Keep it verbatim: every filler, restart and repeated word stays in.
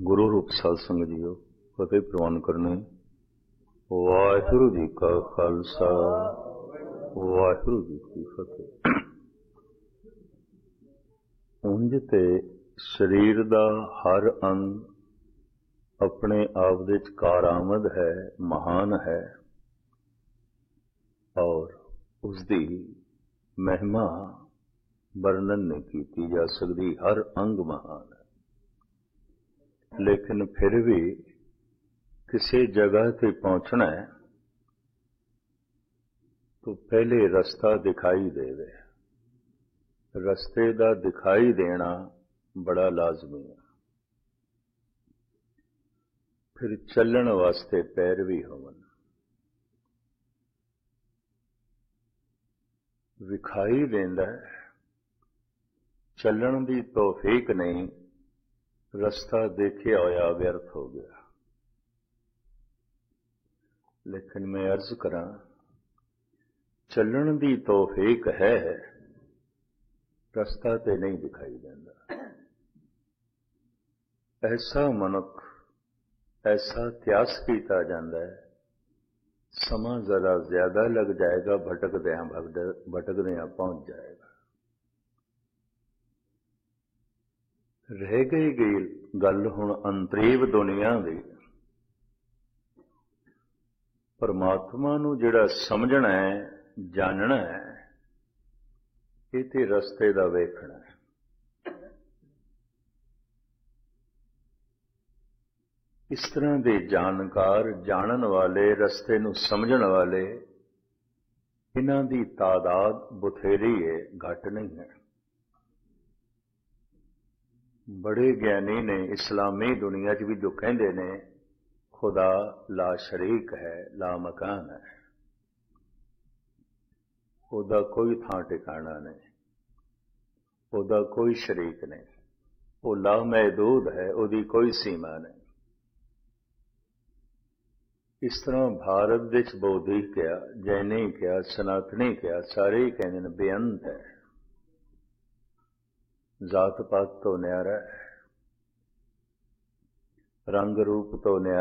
ਗੁਰੂ ਰੂਪ ਸਾਧ ਸੰਗਤ ਜੀਓ, ਫਤਿਹ ਪ੍ਰਵਾਨ ਕਰਨੀ। ਵਾਹਿਗੁਰੂ ਜੀ ਕਾ ਖਾਲਸਾ, ਵਾਹਿਗੁਰੂ ਜੀ ਕੀ ਫਤਿਹ। ਉਂਝ ਤੇ ਸਰੀਰ ਦਾ ਹਰ ਅੰਗ ਆਪਣੇ ਆਪ ਦੇ ਵਿੱਚ ਕਾਰਾਮਦ ਹੈ, ਮਹਾਨ ਹੈ, ਔਰ ਉਸਦੀ ਮਹਿਮਾ ਵਰਣਨ ਨਹੀਂ ਕੀਤੀ ਜਾ ਸਕਦੀ। ਹਰ ਅੰਗ ਮਹਾਨ ਹੈ, ਲੇਕਿਨ ਫਿਰ ਵੀ ਕਿਸੇ ਜਗ੍ਹਾ ਤੇ ਪਹੁੰਚਣਾ ਹੈ तो पहले रास्ता दिखाई देवे। रस्ते का दिखाई देना बड़ा लाजमी है। फिर चलण वास्ते पैर भी होवन। विखाई देंदा है, चलण की तौफीक नहीं, रास्ता देखिया होया व्यर्थ हो गया। लेकिन मैं अर्ज करा, चलण की तौफीक है, रास्ता ते नहीं दिखाई देता। ऐसा मनुख, ऐसा त्यास किया जाता है, समा जरा ज्यादा लग जाएगा, भटकदियां भटकदियां पहुंच जाएगा। रह गई गई गल हुण अंतरीव दुनिया दी। परमात्मा नूं जिहड़ा समझना है, जानना है, ये ते रस्ते दा वेखना है। इस तरह के जानकार, जानन वाले, रस्ते नूं समझण वाले, इन्हां दी तादाद बथेरी है, घट नहीं है। बड़े ज्ञानी ने इस्लामी दुनिया च भी जो कहंदे ने खुदा ला शरीक है, ला मकान है, ਉਹਦਾ कोई थां ठिकाना नहीं, ਉਹਦਾ कोई शरीक नहीं, वो लामहदूद है, ਉਹਦੀ कोई सीमा नहीं। इस तरह भारत ਦੇ ਵਿੱਚ ਬੋਧੀ ਕਿਹਾ, ਜੈਨੀ ਕਿਹਾ, ਸਨਾਤਨੀ ਕਿਹਾ, ਸਾਰੇ ਹੀ ਕਹਿੰਦੇ ਨੇ ਬੇਅੰਤ ਹੈ, ਜ਼ਾਤ ਪਾਤ ਤੋਂ ਨਿਆਰਾ ਹੈ, ਰੰਗ ਰੂਪ ਤੋਂ ਨਿਆਰਾ